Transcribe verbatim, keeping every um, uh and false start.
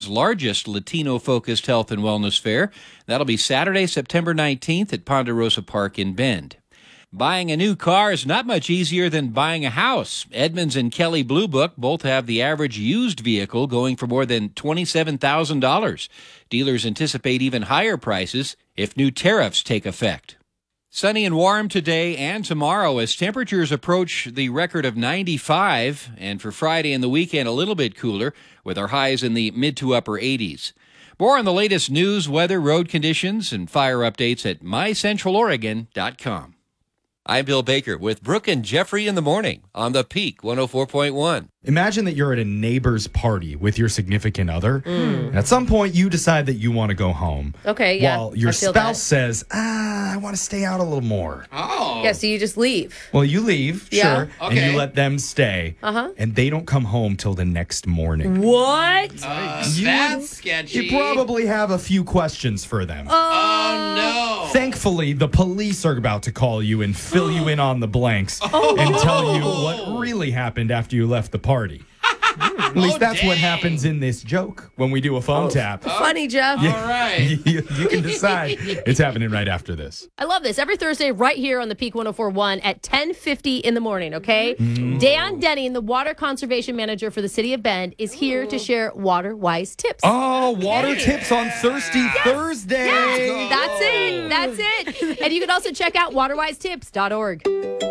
largest Latino-focused health and wellness fair. That'll be Saturday, September nineteenth at Ponderosa Park in Bend. Buying a new car is not much easier than buying a house. Edmunds and Kelly Blue Book both have the average used vehicle going for more than twenty-seven thousand dollars. Dealers anticipate even higher prices if new tariffs take effect. Sunny and warm today and tomorrow as temperatures approach the record of ninety-five, and for Friday and the weekend a little bit cooler with our highs in the mid to upper eighties. More on the latest news, weather, road conditions, and fire updates at my central oregon dot com. I'm Bill Baker with Brooke and Jeffrey in the morning on the Peak one oh four point one. Imagine that you're at a neighbor's party with your significant other. Mm. At some point, you decide that you want to go home. Okay, yeah. While your I feel spouse that. says, ah, I want to stay out a little more. Oh. Yeah, so you just leave. Well, you leave, Yeah. sure, Okay. and you let them stay. Uh-huh. And they don't come home till the next morning. What? Uh, You- that's sketchy. You probably have a few questions for them. Oh, no. Thankfully, the police are about to call you and fill you in on the blanks and tell you what really happened after you left the party. At least Oh, that's what dang. happens in this joke when we do a phone tap. Funny, Jeff. All right. you, you can decide. It's happening right after this. I love this. Every Thursday right here on the Peak one oh four point one at ten fifty in the morning, okay? Dan Denning, the water conservation manager for the city of Bend, is here to share water-wise tips. Oh, water tips on Thirsty Thursday. That's it. That's it. And you can also check out water wise tips dot org.